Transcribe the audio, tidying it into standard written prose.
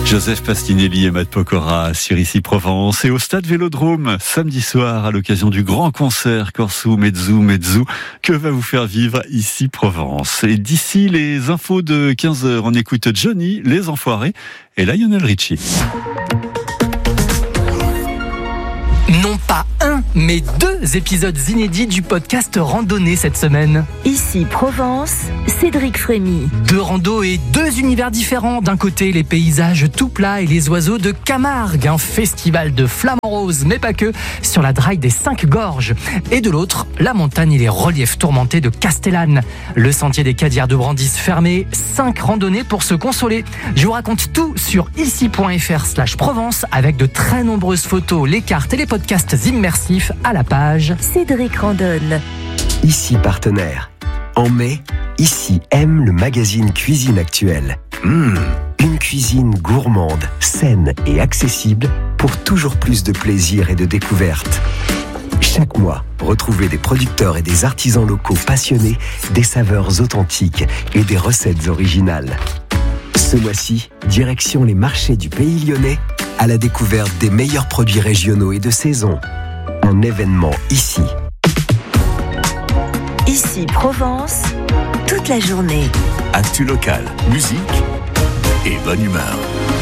Joseph Pastinelli et Matt Pokora sur Ici Provence et au stade Vélodrome samedi soir à l'occasion du grand concert Corso Mezzo Mezzo que va vous faire vivre Ici Provence. Et d'ici les infos de 15h, on écoute Johnny, Les Enfoirés et Lionel Richie. Non pas un, mais 2 épisodes inédits du podcast Randonnée cette semaine. Ici Provence, Cédric Frémy. 2 randos et 2 univers différents. D'un côté, les paysages tout plats et les oiseaux de Camargue, un festival de flamants roses, mais pas que, sur la Draille des 5 Gorges. Et de l'autre, la montagne et les reliefs tourmentés de Castellane. Le sentier des Cadières de Brandis fermé, 5 randonnées pour se consoler. Je vous raconte tout sur ici.fr/Provence avec de très nombreuses photos, les cartes et les podcasts immersifs à la page Cédric Randonne. Ici partenaire. En mai, Ici aime le magazine Cuisine Actuelle. Une cuisine gourmande, saine et accessible pour toujours plus de plaisir et de découverte. Chaque mois, retrouvez des producteurs et des artisans locaux passionnés, des saveurs authentiques et des recettes originales. Ce mois-ci, direction les marchés du Pays Lyonnais à la découverte des meilleurs produits régionaux et de saison. Un événement ici. Ici Provence, toute la journée. Actu local, musique et bonne humeur.